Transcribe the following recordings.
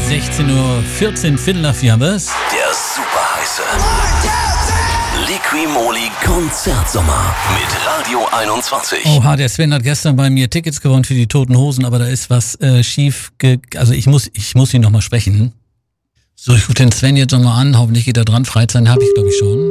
16:14 Uhr, Viertel nach 4 haben wir's. Der super heiße Liqui-Moly Konzertsommer mit Radio 21. Oha, der Sven hat gestern bei mir Tickets gewonnen für die Toten Hosen, aber da ist was schief. Also ich muss ihn nochmal sprechen. So, ich rufe den Sven jetzt nochmal an. Hoffentlich geht er dran. Freizeit habe ich, glaube ich, schon.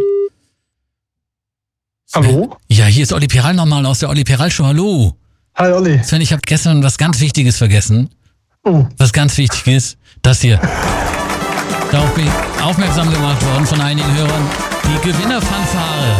Sven. Hallo? Ja, hier ist Olli Peral nochmal aus der Olli Peral Show. Hallo. Hi Olli. Sven, ich habe gestern was ganz Wichtiges vergessen. Oh. Was ganz wichtig ist, das hier. Darauf bin ich aufmerksam gemacht worden von einigen Hörern. Die Gewinnerfanfare.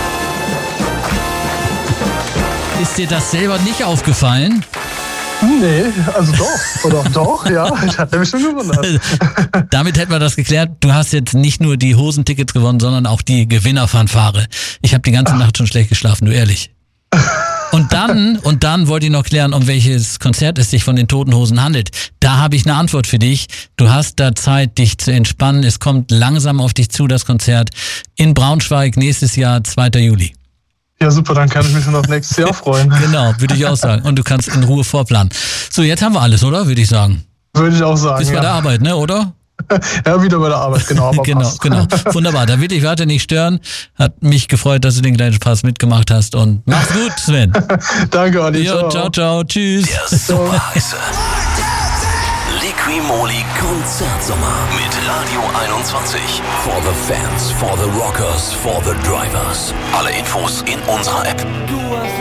Ist dir das selber nicht aufgefallen? Nee, also doch. Oder doch, ja. Das hat mich schon gewundert. Damit hätten wir das geklärt. Du hast jetzt nicht nur die Hosentickets gewonnen, sondern auch die Gewinnerfanfare. Ich habe die ganze Nacht schon schlecht geschlafen, du ehrlich. Und dann wollte ich noch klären, um welches Konzert es sich von den Toten Hosen handelt. Da habe ich eine Antwort für dich. Du hast da Zeit, dich zu entspannen. Es kommt langsam auf dich zu, das Konzert in Braunschweig nächstes Jahr, 2. Juli. Ja, super, dann kann ich mich schon auf nächstes Jahr freuen. Genau, würde ich auch sagen. Und du kannst in Ruhe vorplanen. So, jetzt haben wir alles, oder? Würde ich sagen. Würde ich auch sagen, Bist bei der Arbeit, ne, oder? Ja, wieder bei der Arbeit, genau. Aber Genau. Wunderbar. Da will ich weiter nicht stören. Hat mich gefreut, dass du den kleinen Spaß mitgemacht hast. Und mach's gut, Sven. Danke, Olli. Jo, ciao. Tschüss. Der super heiße Liqui-Moly Konzertsommer mit Radio 21. For the fans, for the rockers, for the drivers. Alle Infos in unserer App.